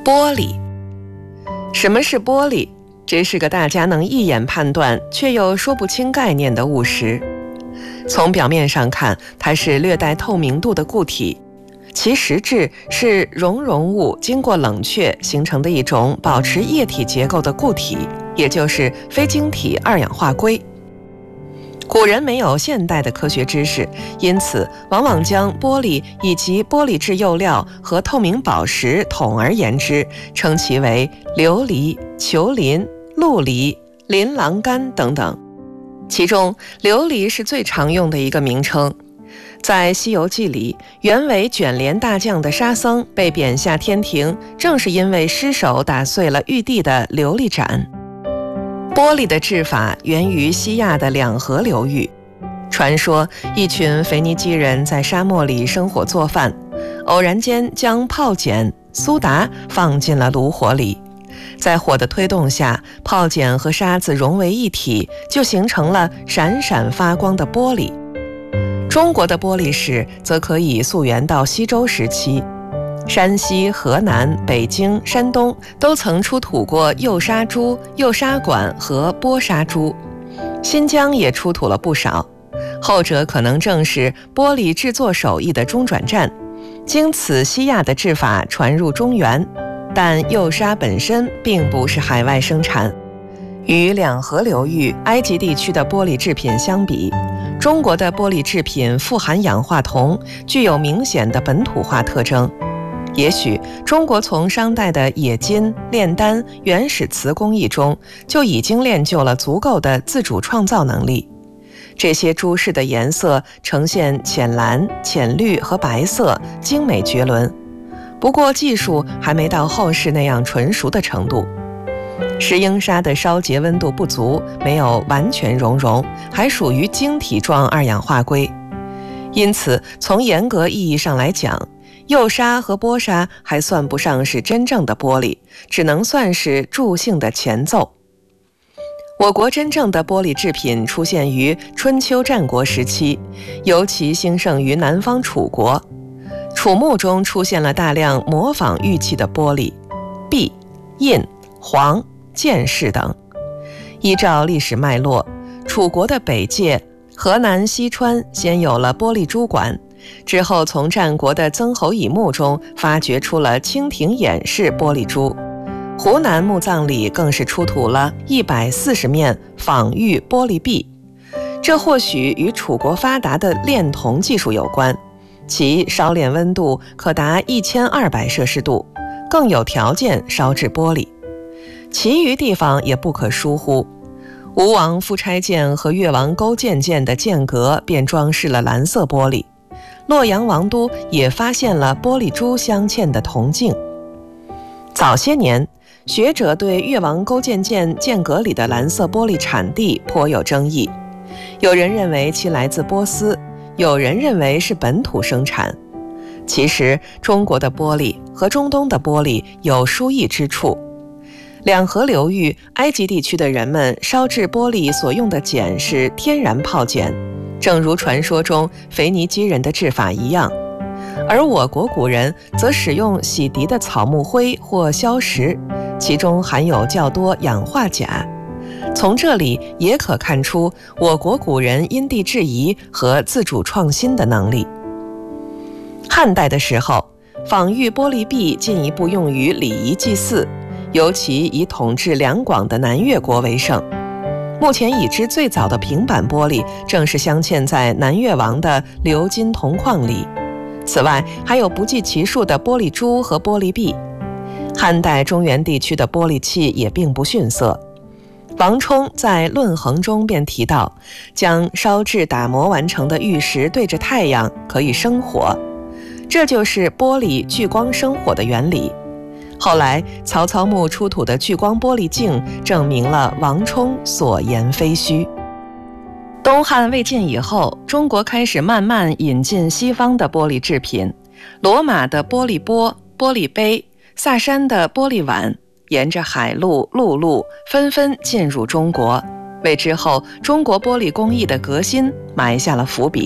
玻璃。什么是玻璃？这是个大家能一眼判断却又说不清概念的物实。从表面上看，它是略带透明度的固体，其实质是熔融物经过冷却形成的一种保持液体结构的固体，也就是非晶体二氧化硅。古人没有现代的科学知识，因此往往将玻璃以及玻璃质釉料和透明宝石统而言之，称其为琉璃、球磷、陆离、琳琅苷等等。其中琉璃是最常用的一个名称。在《西游记》里，原为卷帘大将的沙僧被贬下天庭，正是因为失手打碎了玉帝的琉璃盏。玻璃的制法源于西亚的两河流域。传说一群腓尼基人在沙漠里生火做饭，偶然间将炮碱、苏打放进了炉火里，在火的推动下，炮碱和沙子融为一体，就形成了闪闪发光的玻璃。中国的玻璃史则可以溯源到西周时期，山西、河南、北京、山东都曾出土过釉砂珠、釉砂管和玻砂珠，新疆也出土了不少。后者可能正是玻璃制作手艺的中转站，经此西亚的制法传入中原，但釉砂本身并不是海外生产。与两河流域、埃及地区的玻璃制品相比，中国的玻璃制品富含氧化铜，具有明显的本土化特征。也许中国从商代的冶金、炼丹、原始瓷工艺中就已经练就了足够的自主创造能力。这些珠饰的颜色呈现浅蓝、浅绿和白色，精美绝伦。不过技术还没到后世那样纯熟的程度。石英砂的烧结温度不足，没有完全熔融，还属于晶体状二氧化硅。因此从严格意义上来讲，釉砂和玻砂还算不上是真正的玻璃，只能算是助兴的前奏。我国真正的玻璃制品出现于春秋战国时期，尤其兴盛于南方楚国。楚墓中出现了大量模仿玉器的玻璃，璧、印、黄、剑饰等。依照历史脉络，楚国的北界、河南西川先有了玻璃珠管，之后从战国的曾侯乙墓中发掘出了蜻蜓眼式玻璃珠，湖南墓葬里更是出土了140面仿玉玻璃璧。这或许与楚国发达的炼铜技术有关，其烧炼温度可达1200摄氏度，更有条件烧制玻璃。其余地方也不可疏忽，吴王夫差剑和越王勾践剑的剑阁便装饰了蓝色玻璃，洛阳王都也发现了玻璃珠镶嵌的铜镜。早些年，学者对越王勾践剑剑阁里的蓝色玻璃产地颇有争议，有人认为其来自波斯，有人认为是本土生产。其实中国的玻璃和中东的玻璃有殊异之处。两河流域、埃及地区的人们烧制玻璃所用的碱是天然炮碱，正如传说中腓尼基人的制法一样，而我国古人则使用洗涤的草木灰或硝石，其中含有较多氧化钾。从这里也可看出我国古人因地制宜和自主创新的能力。汉代的时候，仿玉玻璃璧进一步用于礼仪祭祀，尤其以统治两广的南越国为盛。目前已知最早的平板玻璃正是镶嵌在南越王的鎏金铜矿里。此外，还有不计其数的玻璃珠和玻璃璧。汉代中原地区的玻璃器也并不逊色。王充在《论衡》中便提到，将烧制打磨完成的玉石对着太阳可以生火，这就是玻璃聚光生火的原理。后来曹操墓出土的聚光玻璃镜证明了王充所言非虚。东汉魏晋以后，中国开始慢慢引进西方的玻璃制品，罗马的玻璃钵、玻璃杯，萨珊的玻璃碗，沿着海路、陆路纷纷进入中国，为之后中国玻璃工艺的革新埋下了伏笔。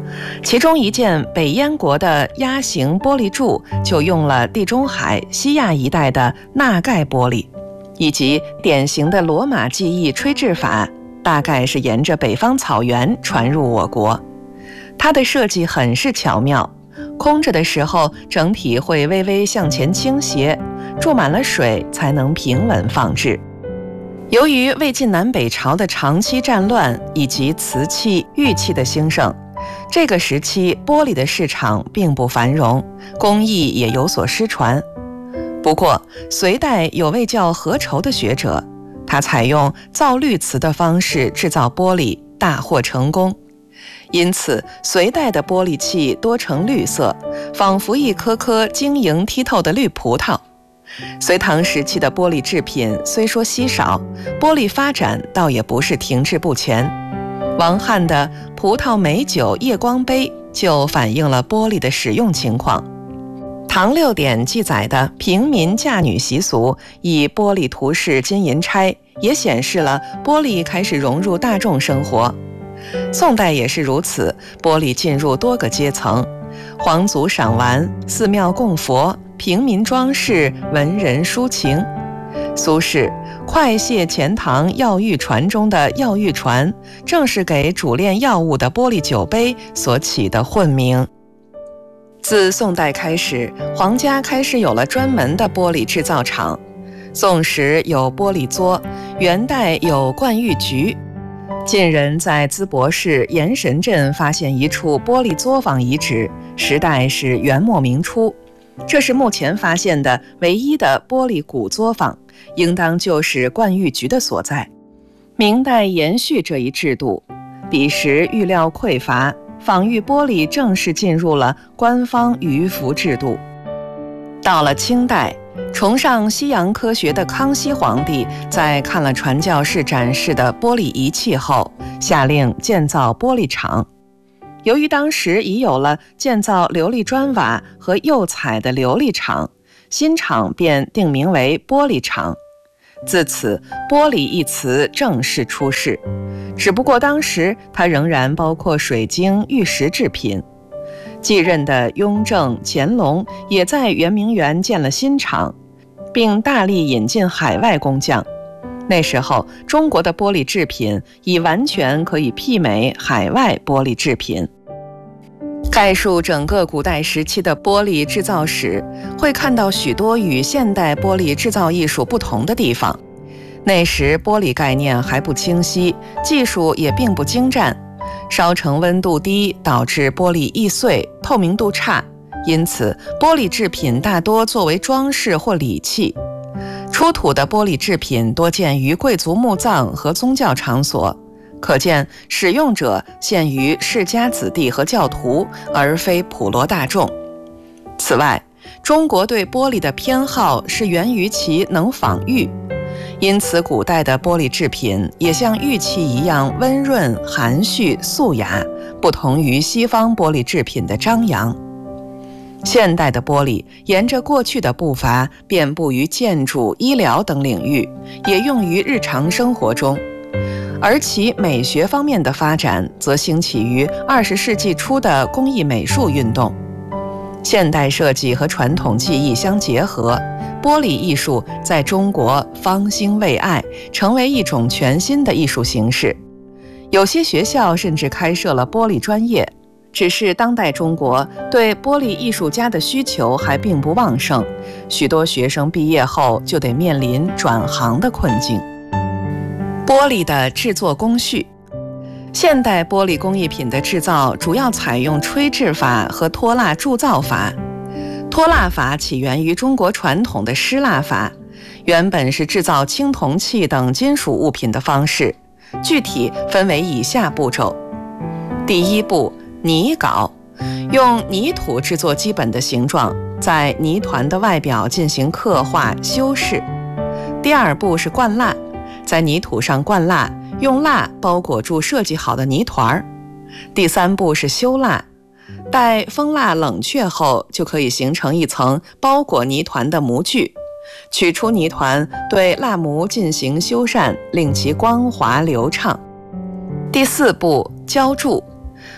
其中一件北燕国的鸭形玻璃柱就用了地中海、西亚一带的钠钙玻璃，以及典型的罗马技艺吹制法，大概是沿着北方草原传入我国。它的设计很是巧妙，空着的时候整体会微微向前倾斜，注满了水才能平稳放置。由于魏晋南北朝的长期战乱以及瓷器、玉器的兴盛，这个时期玻璃的市场并不繁荣，工艺也有所失传。不过隋代有位叫何稠的学者，他采用造绿瓷的方式制造玻璃，大获成功。因此隋代的玻璃器多呈绿色，仿佛一颗颗晶莹剔透的绿葡萄。隋唐时期的玻璃制品虽说稀少，玻璃发展倒也不是停滞不前。王翰的葡萄美酒夜光杯就反映了玻璃的使用情况。唐六典记载的平民嫁女习俗，以玻璃涂饰金银钗，也显示了玻璃开始融入大众生活。宋代也是如此，玻璃进入多个阶层，皇族赏玩、寺庙供佛、平民装饰、文人抒情。苏轼《快谢钱塘药玉传》中的药玉传，正是给煮炼药物的玻璃酒杯所起的混名。自宋代开始，皇家开始有了专门的玻璃制造厂。宋时有玻璃作，元代有灌玉局。近人在淄博市盐神镇发现一处玻璃作坊遗址，时代是元末明初。这是目前发现的唯一的玻璃古作坊，应当就是灌玉局的所在。明代延续这一制度，彼时玉料匮乏，仿玉玻璃正式进入了官方舆服制度。到了清代，崇尚西洋科学的康熙皇帝在看了传教士展示的玻璃仪器后，下令建造玻璃厂。由于当时已有了建造琉璃砖瓦和釉彩的琉璃厂，新厂便定名为玻璃厂。自此，玻璃一词正式出世。只不过当时它仍然包括水晶、玉石制品。继任的雍正、乾隆也在圆明园建了新厂，并大力引进海外工匠。那时候，中国的玻璃制品已完全可以媲美海外玻璃制品。概述整个古代时期的玻璃制造史，会看到许多与现代玻璃制造艺术不同的地方。那时玻璃概念还不清晰，技术也并不精湛，烧成温度低，导致玻璃易碎，透明度差，因此玻璃制品大多作为装饰或礼器。出土的玻璃制品多见于贵族墓葬和宗教场所，可见使用者限于世家子弟和教徒，而非普罗大众。此外，中国对玻璃的偏好是源于其能仿玉，因此古代的玻璃制品也像玉器一样温润、含蓄、素雅，不同于西方玻璃制品的张扬。现代的玻璃沿着过去的步伐，遍布于建筑、医疗等领域，也用于日常生活中。而其美学方面的发展，则兴起于20世纪初的工艺美术运动。现代设计和传统技艺相结合，玻璃艺术在中国方兴未艾，成为一种全新的艺术形式。有些学校甚至开设了玻璃专业，只是当代中国对玻璃艺术家的需求还并不旺盛，许多学生毕业后就得面临转行的困境。玻璃的制作工序，现代玻璃工艺品的制造主要采用吹制法和脱蜡铸造法。脱蜡法起源于中国传统的湿蜡法，原本是制造青铜器等金属物品的方式，具体分为以下步骤。第一步，泥稿，用泥土制作基本的形状，在泥团的外表进行刻画修饰。第二步是灌蜡，在泥土上灌蜡，用蜡包裹住设计好的泥团。第三步是修蜡，待封蜡冷却后，就可以形成一层包裹泥团的模具。取出泥团，对蜡模进行修缮，令其光滑流畅。第四步，浇铸，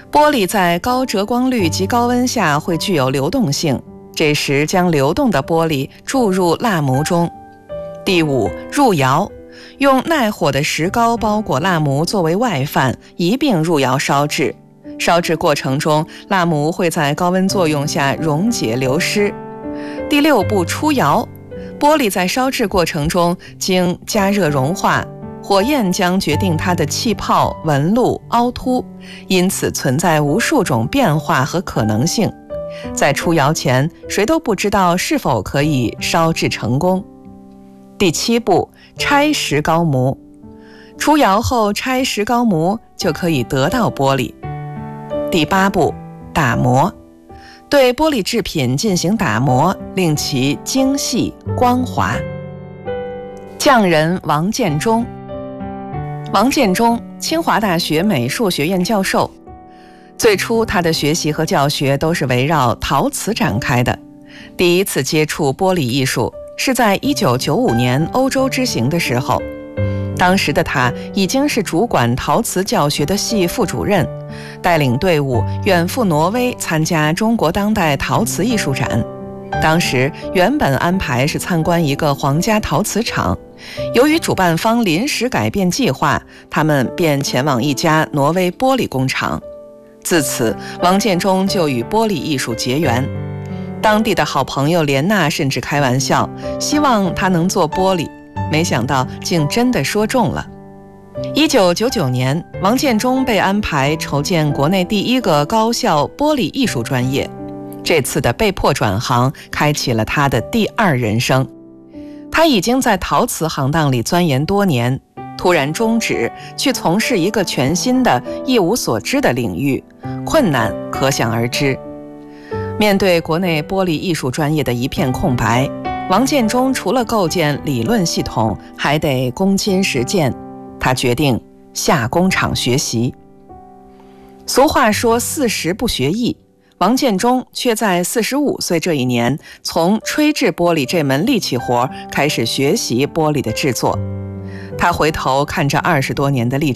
玻璃在高折光率及高温下会具有流动性，这时将流动的玻璃注入蜡模中。第5，入窑，用耐火的石膏包裹蜡模作为外范，一并入窑烧制。烧制过程中，蜡模会在高温作用下溶解流失。第6步，出窑，玻璃在烧制过程中经加热融化，火焰将决定它的气泡、纹路、凹凸，因此存在无数种变化和可能性。在出窑前，谁都不知道是否可以烧制成功。第7步，拆石膏模，出窑后拆石膏模就可以得到玻璃。第8步，打磨，对玻璃制品进行打磨，令其精细光滑。匠人王建中。王建中，清华大学美术学院教授。最初他的学习和教学都是围绕陶瓷展开的。第一次接触玻璃艺术是在1995年欧洲之行的时候，当时的他已经是主管陶瓷教学的系副主任，带领队伍远赴挪威参加中国当代陶瓷艺术展。当时原本安排是参观一个皇家陶瓷厂，由于主办方临时改变计划，他们便前往一家挪威玻璃工厂。自此，王建中就与玻璃艺术结缘。当地的好朋友莲娜甚至开玩笑，希望他能做玻璃，没想到竟真的说中了。1999年，王建中被安排筹建国内第一个高校玻璃艺术专业。这次的被迫转行，开启了他的第2人生。他已经在陶瓷行当里钻研多年，突然终止，去从事一个全新的、一无所知的领域，困难可想而知。面对国内玻璃艺术专业的一片空白，王建中除了构建理论系统，还得躬亲实践。他决定下工厂学习。俗话说40不学艺，王建中却在45岁这一年，从吹制玻璃这门力气活开始学习玻璃的制作。他回头看这20多年的历